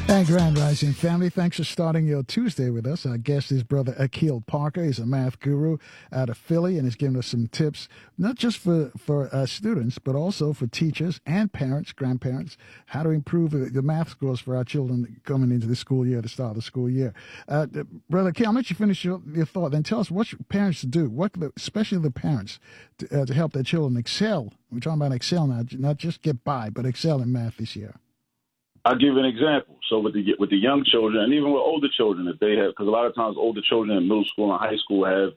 And Grand Rising family, thanks for starting your Tuesday with us. Our guest is Brother Akil Parker. He's a math guru out of Philly, and he's giving us some tips, not just for students, but also for teachers and parents, grandparents, how to improve the math scores for our children coming into the school year, the start of the school year. Brother Akil, I'll let you finish your thought. Then tell us what parents do, especially the parents, to help their children excel. We're talking about excel now, not just get by, but excel in math this year. I'll give you an example. So with the young children, and even with older children, if they have, because a lot of times older children in middle school and high school have,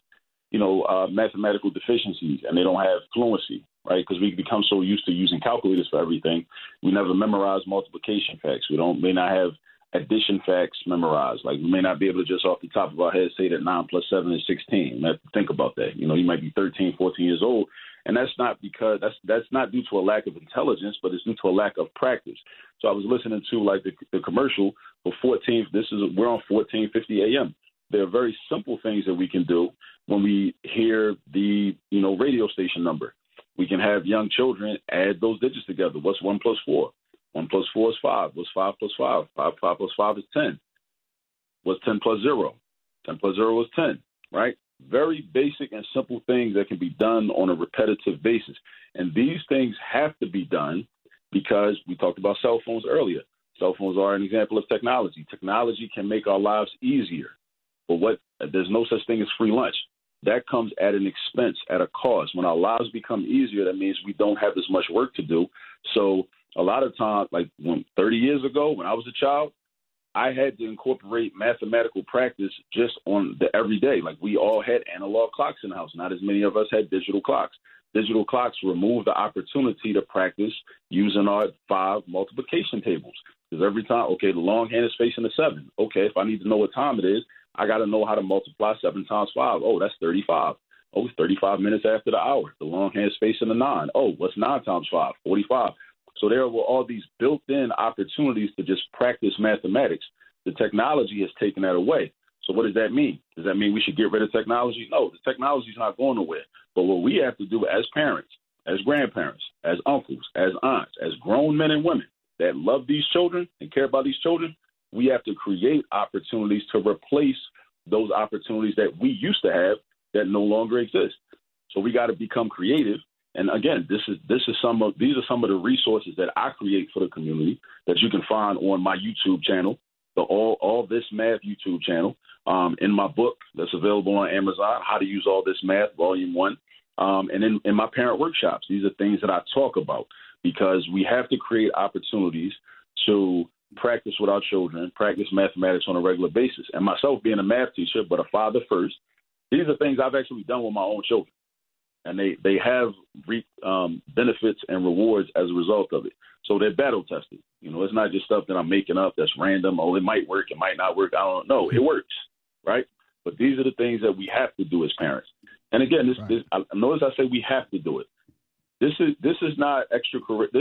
mathematical deficiencies, and they don't have fluency, right? Because we become so used to using calculators for everything, we never memorize multiplication facts. May not have addition facts memorized. Like we may not be able to just off the top of our head say that 9 plus 7 is 16. Have to think about that. You might be 13, 14 years old. And that's not because that's not due to a lack of intelligence, but it's due to a lack of practice. So I was listening to like the commercial for 14. We're on 1450 AM. There are very simple things that we can do when we hear the radio station number. We can have young children add those digits together. What's 1 plus 4? 1 plus 4 is 5. What's 5 plus 5? 5 plus 5 is 10. What's 10 plus 0? 10 plus 0 is 10, right? Very basic and simple things that can be done on a repetitive basis. And these things have to be done because we talked about cell phones earlier. Cell phones are an example of technology. Technology can make our lives easier. But there's no such thing as free lunch. That comes at an expense, at a cost. When our lives become easier, that means we don't have as much work to do. So a lot of times, like 30 years ago, when I was a child, I had to incorporate mathematical practice just on the everyday. Like we all had analog clocks in the house. Not as many of us had digital clocks. Digital clocks remove the opportunity to practice using our 5 multiplication tables. Because every time, okay, the long hand is facing the 7. Okay, if I need to know what time it is, I got to know how to multiply 7 times 5. Oh, that's 35. Oh, it's 35 minutes after the hour. The long hand is facing the 9. Oh, what's 9 times 5? 45. So there were all these built-in opportunities to just practice mathematics. The technology has taken that away. So what does that mean? Does that mean we should get rid of technology? No, the technology is not going nowhere. But what we have to do as parents, as grandparents, as uncles, as aunts, as grown men and women that love these children and care about these children, we have to create opportunities to replace those opportunities that we used to have that no longer exist. So we got to become creative. And again, these are some of the resources that I create for the community that you can find on my YouTube channel, the All This Math YouTube channel. In my book that's available on Amazon, How to Use All This Math, Volume 1. And in my parent workshops, these are things that I talk about because we have to create opportunities to practice with our children, practice mathematics on a regular basis. And myself being a math teacher, but a father first, these are things I've actually done with my own children. And they have reaped benefits and rewards as a result of it. So they're battle tested. It's not just stuff that I'm making up that's random. Oh, it might work, it might not work. I don't know. It works, right? But these are the things that we have to do as parents. And again, notice I say we have to do it. This is not extracurricular.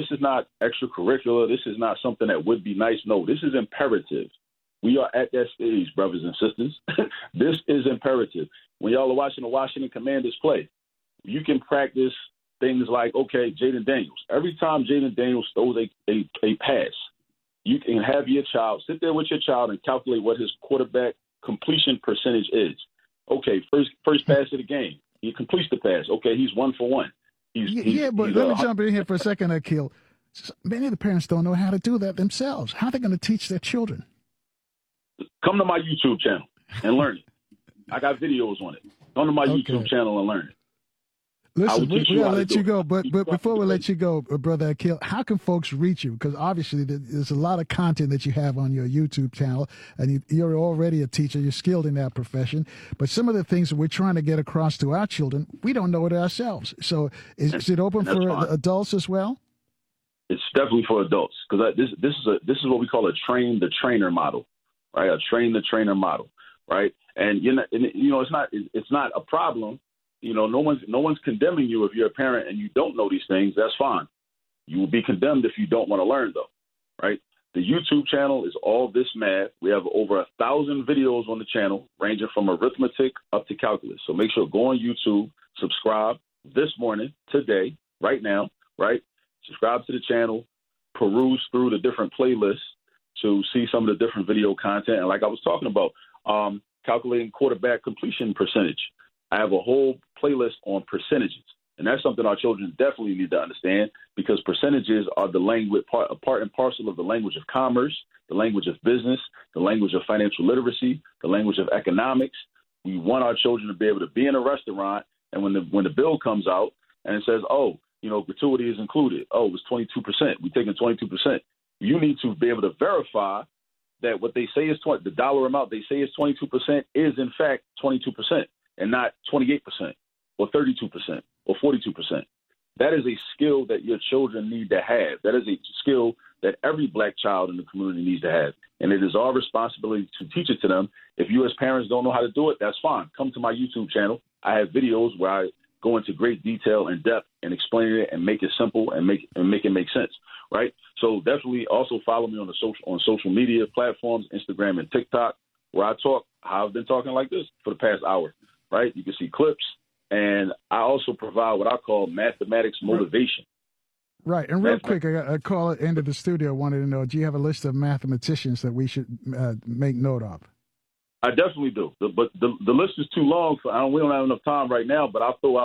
This is not something that would be nice. No, this is imperative. We are at that stage, brothers and sisters. This is imperative. When y'all are watching the Washington Commanders play, you can practice things like, okay, Jaden Daniels. Every time Jaden Daniels throws a pass, you can have your child sit there with your child and calculate what his quarterback completion percentage is. Okay, first pass of the game, he completes the pass. Okay, he's 1 for 1. But let me jump in here for a second, Akil. Many of the parents don't know how to do that themselves. How are they going to teach their children? Come to my YouTube channel and learn it. I got videos on it. Come to my YouTube channel and learn it. Listen, we got to let you go. But before we let you go, Brother Akil, how can folks reach you? Because obviously there's a lot of content that you have on your YouTube channel, and you're already a teacher. You're skilled in that profession. But some of the things that we're trying to get across to our children, we don't know it ourselves. So is it open for adults as well? It's definitely for adults because this is what we call a train the trainer model, right? A train the trainer model, right? And it's not a problem. No one's condemning you if you're a parent and you don't know these things. That's fine. You will be condemned if you don't want to learn, though, right? The YouTube channel is All This Math. We have over 1,000 videos on the channel, ranging from arithmetic up to calculus. So make sure go on YouTube, subscribe this morning, today, right now, right? Subscribe to the channel, peruse through the different playlists to see some of the different video content. And like I was talking about, calculating quarterback completion percentage. I have a whole playlist on percentages. And that's something our children definitely need to understand, because percentages are the language, part and parcel of the language of commerce, the language of business, the language of financial literacy, the language of economics. We want our children to be able to be in a restaurant, and when the bill comes out and it says, oh, gratuity is included. Oh, it's 22%. We're taking 22%. You need to be able to verify that what they say is the dollar amount they say is 22% is in fact 22% and not 28% or 32% or 42%. That is a skill that your children need to have. That is a skill that every black child in the community needs to have. And it is our responsibility to teach it to them. If you as parents don't know how to do it, that's fine. Come to my YouTube channel. I have videos where I go into great detail and depth and explain it and make it simple and make it make sense, right? So definitely also follow me on social media platforms, Instagram and TikTok, where I talk how I've been talking like this for the past hour, right? You can see clips. And I also provide what I call mathematics motivation. Right. And real quick, I got a call into the studio, wanted to know, do you have a list of mathematicians that we should make note of? I definitely do. But the list is too long. We don't have enough time right now, but I'll throw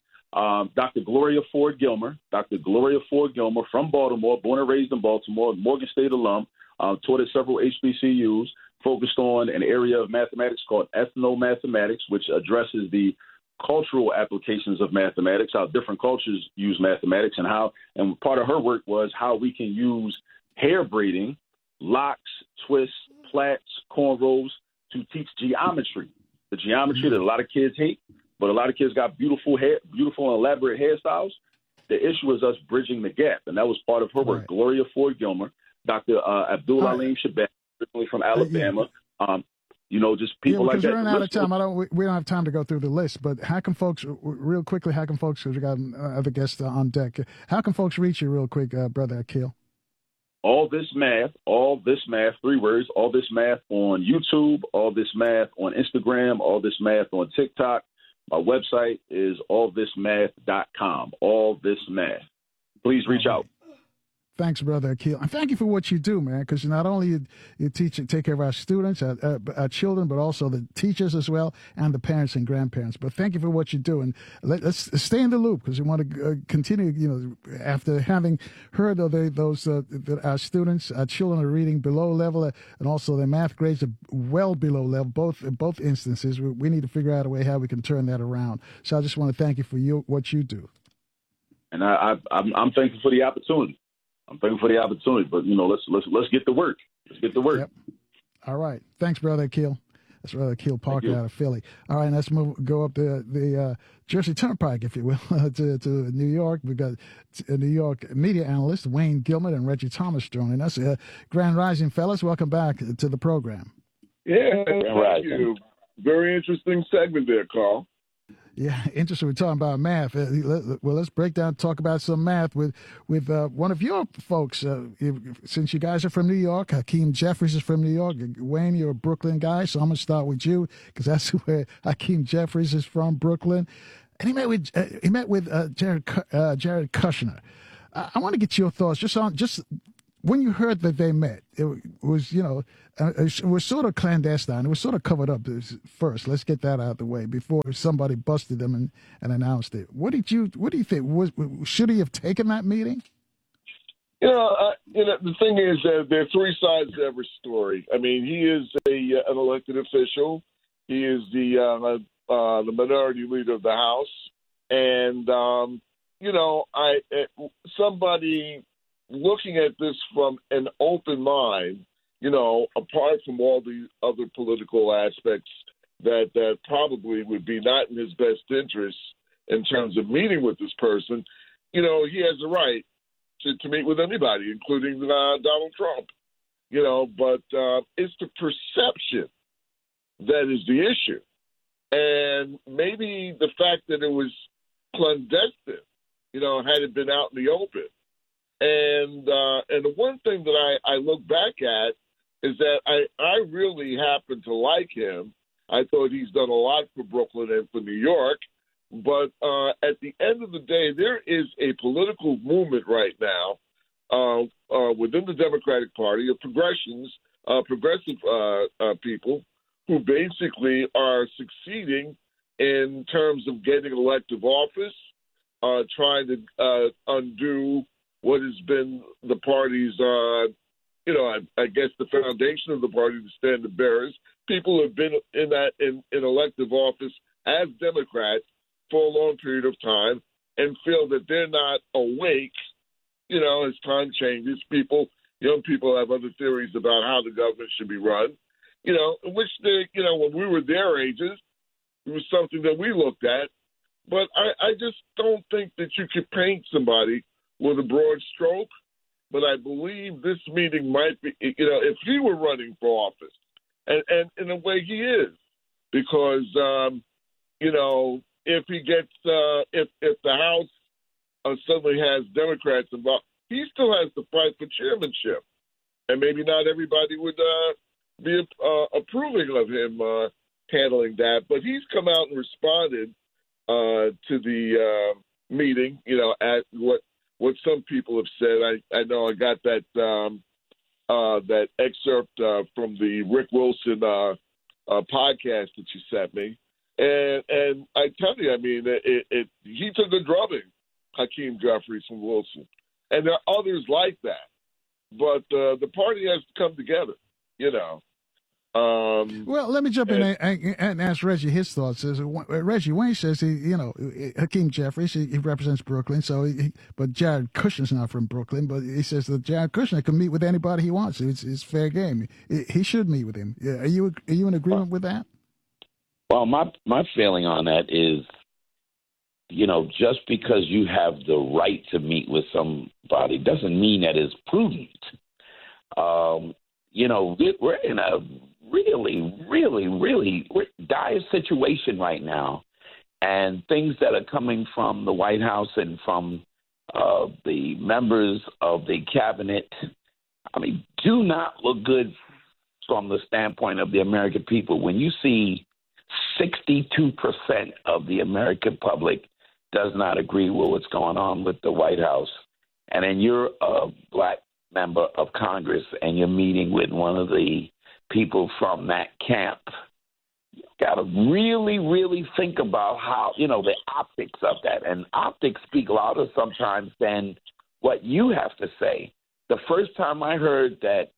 out Dr. Gloria Ford Gilmer. Dr. Gloria Ford Gilmer from Baltimore, born and raised in Baltimore, Morgan State alum, taught at several HBCUs, focused on an area of mathematics called ethnomathematics, which addresses the cultural applications of mathematics, how different cultures use mathematics, and part of her work was how we can use hair braiding, locks, twists, plaits, cornrows to teach geometry, the geometry that a lot of kids hate, but a lot of kids got beautiful hair, beautiful and elaborate hairstyles. The issue is us bridging the gap, and that was part of her work. Gloria Ford Gilmer, Dr. Abdul Alim Shabbat, originally from Alabama. Just people like that. We're running out of time. We don't have time to go through the list, but how can folks, real quickly, because we got other guests on deck, how can folks reach you real quick, Brother Akil? All This Math, 3 words, All This Math on YouTube, All This Math on Instagram, All This Math on TikTok. My website is allthismath.com, All This Math. Please reach out. Thanks, Brother Akil. And thank you for what you do, man, because not only you teach and take care of our students, our children, but also the teachers as well, and the parents and grandparents. But thank you for what you do. And let's stay in the loop, because we want to continue, after having heard of that our students, our children are reading below level, and also their math grades are well below level, both instances. We need to figure out a way how we can turn that around. So I just want to thank you for what you do. And I'm thankful for the opportunity. But let's get to work. Let's get to work. Yep. All right. Thanks, Brother Akil. That's Brother Akil Parker out of Philly. All right, let's go up the Jersey Turnpike, if you will, to New York. We've got a New York media analyst, Wayne Gilman, and Reggie Thomas joining us. Grand Rising, fellas. Welcome back to the program. Yeah, thank you. Very interesting segment there, Carl. Yeah, interesting. We're talking about math. Well, let's talk about some math with one of your folks. Since you guys are from New York, Hakeem Jeffries is from New York. Wayne, you're a Brooklyn guy, so I'm going to start with you, because that's where Hakeem Jeffries is from, Brooklyn. And he met with Jared Kushner. I want to get your thoughts just when you heard that they met. It was, it was sort of clandestine. It was sort of covered up first. Let's get that out of the way before somebody busted them and announced it. What do you think? Should he have taken that meeting? The thing is that there are 3 sides to every story. I mean, he is an elected official. He is the minority leader of the House, and somebody looking at this from an open mind, apart from all the other political aspects that probably would be not in his best interest in terms of meeting with this person, he has a right to meet with anybody, including Donald Trump. But it's the perception that is the issue. And maybe the fact that it was clandestine, had it been out in the open. And the one thing that I look back at is that I really happen to like him. I thought he's done a lot for Brooklyn and for New York. But at the end of the day, there is a political movement right now within the Democratic Party of progressive people who basically are succeeding in terms of getting elective office, trying to undo what has been the party's, I guess the foundation of the party, the standard bearers. People who have been in elective office as Democrats for a long period of time and feel that they're not awake, as time changes. Young people have other theories about how the government should be run, which when we were their ages, it was something that we looked at. But I just don't think that you could paint somebody with a broad stroke. But I believe this meeting might be, if he were running for office, and in a way he is, because, if he gets, if the House suddenly has Democrats involved, he still has to fight for chairmanship. And maybe not everybody would be approving of him handling that. But he's come out and responded to the meeting, at what some people have said. I know I got that that excerpt from the Rick Wilson podcast that you sent me. And I tell you, I mean, he took a drubbing, Hakeem Jeffries from Wilson. And there are others like that. But the party has to come together, Well, let me jump in and ask Reggie his thoughts. Reggie Wayne says Hakeem Jeffries, he represents Brooklyn, but Jared Kushner's not from Brooklyn, but he says that Jared Kushner can meet with anybody he wants. It's fair game. He should meet with him. Are you in agreement with that? Well, my feeling on that is, just because you have the right to meet with somebody doesn't mean that it's prudent. We're in a really, really, really dire situation right now. And things that are coming from the White House and from the members of the cabinet, do not look good from the standpoint of the American people. When you see 62% of the American public does not agree with what's going on with the White House, and then you're a black member of Congress and you're meeting with one of the people from that camp, you got to really, really think about how, the optics of that. And optics speak louder sometimes than what you have to say. The first time I heard that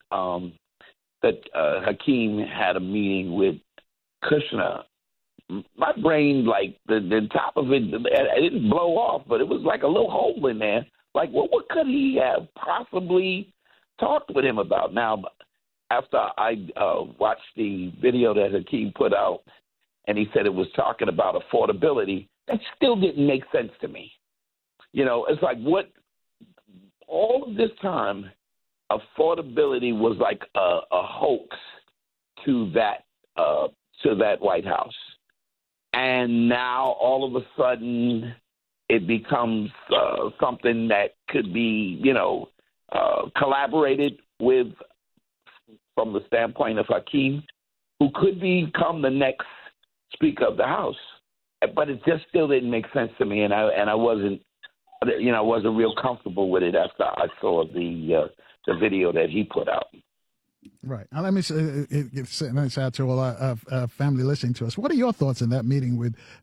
Hakeem had a meeting with Kushner, my brain, like the top of it didn't blow off, but it was like a little hole in there. Like, what could he have possibly talked with him about? Now, after I watched the video that Hakeem put out, and he said it was talking about affordability, that still didn't make sense to me. It's like, what all of this time, affordability was like a hoax to that White House. And now all of a sudden it becomes something that could be, collaborated with from the standpoint of Hakeem, who could become the next Speaker of the House. But it just still didn't make sense to me, and I wasn't real comfortable with it after I saw the video that he put out. Right. Now, let me say out to all our family listening to us. What are your thoughts on that meeting with